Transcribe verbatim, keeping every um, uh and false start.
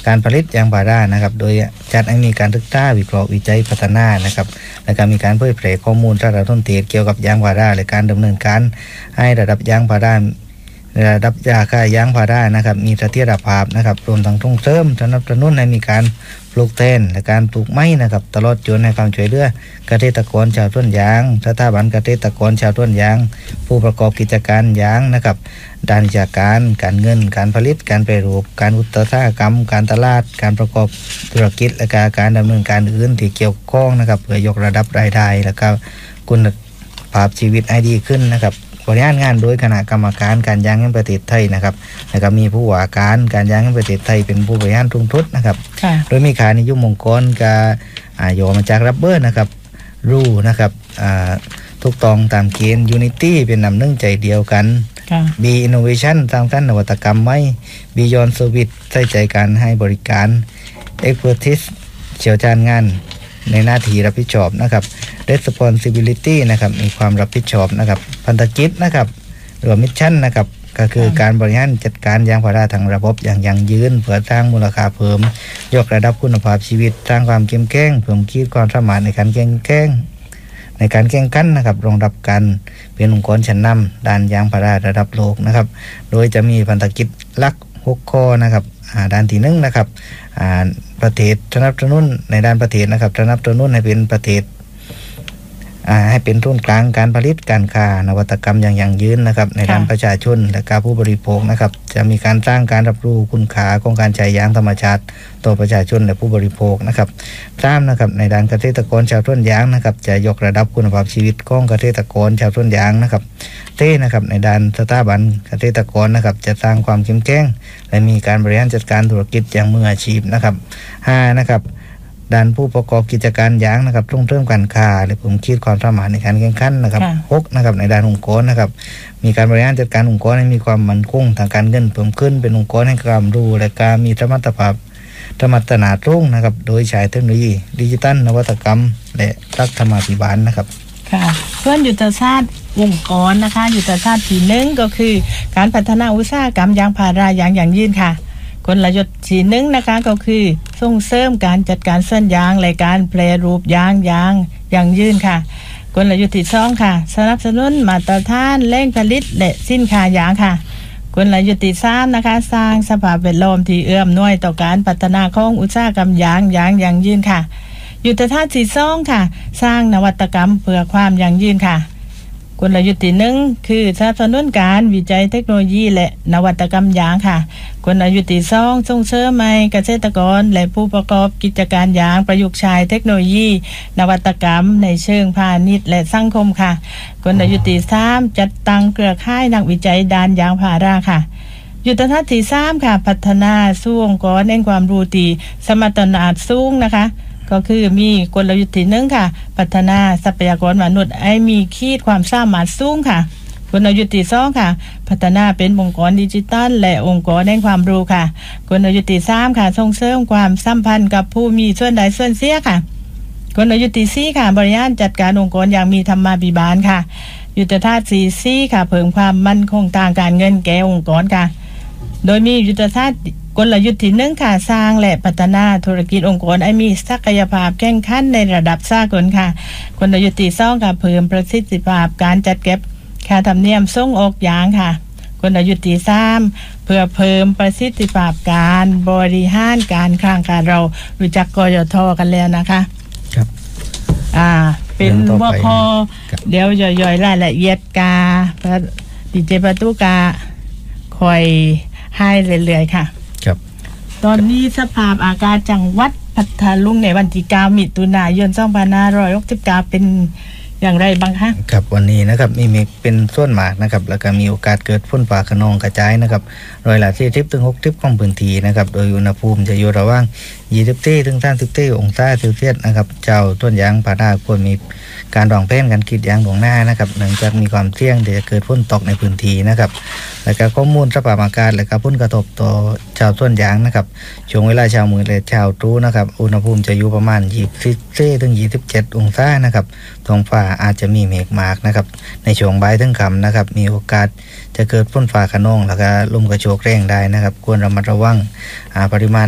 การผลิตยางพารานะครับโดยจัดให้มีการศึกษาวิเคราะห์วิจัยพัฒนานะครับและก็มีการเผยแพร่ข้อมูลสารสนเทศเกี่ยวกับยางพาราและการดำเนินการให้ระดับยางพาราระดับยาค่ายางพารานะครับมีเสถียรภาพนะครับรวมทั้งส่งเสริมสนับสนุนให้มีการปลูกแทนและการปลูกไม้นะครับตลอดจนให้ความช่วยเหลือเกษตรกรชาวสวนยางสถาบันเกษตรกรชาวสวนยางผู้ประกอบกิจการยางนะครับด้านวิชาการการเงินการผลิตการแปรรูปการอุตสาหกรรมการตลาดการประกอบธุรกิจและการดำเนินการอื่นที่เกี่ยวข้องนะครับเพื่อยกระดับรายได้และก็คุณภาพชีวิตให้ดีขึ้นนะครับบริหารงานโดยคณะกรรมการการยางแห่งประเทศไทยนะครับแล้วก็มีผู้ว่าการการยางแห่งประเทศไทยเป็นผู้บริหารสูงสุดนะครับโดยมีขานิยมองค์กรกับอ่าโยมาจากรับเบอร์นะครับรู้นะครับอ่าถูกต้องตามเกณฑ์ Unity เป็นนำหนึ่งใจเดียวกัน B Innovation สร้างสรรค์นวัตกรรมใหม่ Beyond Service ใส่ใจการให้บริการ Expertise เชี่ยวชาญงานในหน้าที่รับผิดชอบนะครับ responsibility นะครับมีความรับผิดชอบนะครับพันธกิจนะครับหรือมิชชั่นนะครับก็คือการบริหารจัดการยางพาราทางระบบอย่างยั่งยืนเพื่อสร้างมูลค่าเพิ่มยกระดับคุณภาพชีวิตสร้างความเข้มแข็งเพิ่มขีดความสามารถในการแข่งขันในการแข่งขันนะครับรองรับกันเป็นองค์กรชั้นนำด้านยางพาราระดับโลกนะครับโดยจะมีพันธกิจหลักหกข้อนะครับด้านที่หนึ่งนะครับประเทศสนับสนุนในด้านประเทศนะครับสนับสนุนให้เป็นประเทศให้เป็นทุนกลางการผลิตการค้านวัตกรรมอย่างยั่งยืนนะครับในด้านประชาชนและการผู้บริโภคนะครับจะมีการสร้างการรับรู้คุณค่าของการใช้ยางธรรมชาติต่อประชาชนและผู้บริโภคนะครับสามนะครับในด้านเกษตรกรชาวสวนยางนะครับจะยกระดับคุณภาพชีวิตของเกษตรกรชาวสวนยางนะครับเต้นะครับในด้านสถาบันเกษตรกรนะครับจะสร้างความเข้มแข็งและมีการบริหารจัดการธุรกิจอย่างมืออาชีพนะครับห้านะครับด้านผู้ประกอบกิจการยางนะครับต้องเริ่มการค้าและเพิ่มขีดความสามารถในการแข่งขันนะครับหกนะครับในด้านองค์กรนะครับมีการบริหารจัดการองค์กรให้มีความมั่นคงทางการเงินเพิ่มขึ้นเป็นองค์กรให้ความรู้และการมีสมรรถภาพสมรรถนะรุ่งนะครับโดยใช้เทคโนโลยีดิจิทัลนวัตกรรมและรัฐธรรมาภิบาลนะครับค่ะเพื่อนยุทธศาสตร์องค์กรนะคะยุทธศาสตร์ที่หนึ่งก็คือการพัฒนาอุตสาหกรรมยางพาราอย่างยั่งยืนค่ะกลยุทธ์ที่หนึ่งนะคะก็คือส่งเสริมการจัดการสวนยางและการแปรรูปยางยางยั่งยืนค่ะกลยุทธ์ที่สองค่ะสนับสนุนมาตรฐานแหล่งผลิตและสินค้ายางค่ะกลยุทธ์ที่สามนะคะสร้างสภาพแวดล้อมที่เอื้ออำนวยต่อการพัฒนาของอุตสาหกรรมยางยางยั่งยืนค่ะยุทธศาสตร์ที่สองค่ะสร้างนวัตกรรมเพื่อความยั่งยืนค่ะกลยุทธ์ที่หนึ่งคือสนับสนุนการวิจัยเทคโนโลยีและนวัตกรรมยางค่ะกลยุทธ์ที่สองส่งเสริมให้เกษตรกรและผู้ประกอบกิจการยางประยุกต์ใช้เทคโนโลยีนวัตกรรมในเชิงพาณิชย์และสังคมค่ะกลยุทธ์ที่สามจัดตั้งเครือข่ายนักวิจัยด้านยางพาราค่ะยุทธศาสตร์ที่สามค่ะพัฒนาสู่องค์กรแห่งความรู้ที่สมรรถนะสูงนะคะก็คือมีกลยุทธ์ที่หนึ่งค่ะพัฒนาทรัพยากรมนุษย์ให้มีขีดความสามารถสูงค่ะกลยุทธ์ที่สองค่ะพัฒนาเป็นองค์กรดิจิทัลและองค์กรแห่งความรู้ค่ะกลยุทธ์ที่สามค่ะส่งเสริมความสัมพันธ์กับผู้มีส่วนใดส่วนเสียค่ะกลยุทธ์ที่สี่ค่ะบริหารจัดการองค์กรอย่างมีธรรมาภิบาลค่ะยุทธศาสตร์ที่สี่ค่ะเพิ่มความมั่นคงทางการเงินแก่องค์กรค่ะโดยมียุทธศาสตร์กลยุทธ์ที่หนึ่งค่ะสร้างและพัฒนาธุรกิจองค์กรให้มีศักยภาพแข่งขันในระดับสากลค่ะกลยุทธ์ที่สองค่ะเพิ่มประสิทธิภาพการจัดเก็บค่าธรรมเนียมส่งออกยางค่ะกลยุทธ์ที่สามเพื่อเพิ่มประสิทธิภาพการบริหารการคลังค่ะเรารู้จักกยทกันแล้วนะคะครับอ่าเป็นบคเดี๋ยวย่อยๆรายละเอียดกาดีเจประตูกาคอยให้เรื่อยๆค่ะครับตอนนี้สภาพอากาศจังหวัดพัทลุงในวันที่เก้ามิถุนายนสองพันห้าร้อยหกสิบเก้าเป็นอย่างไรบ้างคะครับวันนี้นะครับมีเมฆเป็นส่วนมากนะครับแล้วก็มีโอกาสเกิดฝนฟ้าคะนองกระจายนะครับร้อยละสี่สิบถึงหกสิบของพื้นที่นะครับโดยอุณหภูมิจะอยู่ระหว่างยี่สิบถึงสามสิบองศาเซลเซียสนะครับเจ้าต้นยางพาราควรมีการวางแผนการคิดยางล่วงหน้านะครับเนื่องจากมีความเสี่ยงที่จะเกิดฝนตกในพื้นที่นะครับและก็ข้อมูลสภาพอากาศและก็ผลกระทบต่อชาวต้นยางนะครับช่วงเวลาเช้ามืดและเช้าตรู่นะครับอุณหภูมิจะอยู่ประมาณยี่สิบสี่ถึงยี่สิบเจ็ดองศานะครับท้องฟ้าอาจจะมีเมฆมากนะครับในช่วงบ่ายถึงค่ำนะครับมีโอกาสจะเกิดฝนฟ้าคะนองแล้วก็ลมกระโชกแรงได้นะครับควรระมัดระวังปริมาณ